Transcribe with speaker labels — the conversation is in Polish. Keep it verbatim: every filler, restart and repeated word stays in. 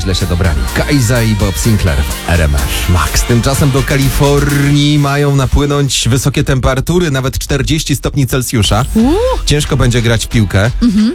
Speaker 1: nieźle się dobrali. Kajza i Bob Sinclair w R M F Max. Tymczasem do Kalifornii mają napłynąć wysokie temperatury, nawet czterdzieści stopni Celsjusza. Ciężko będzie grać w piłkę.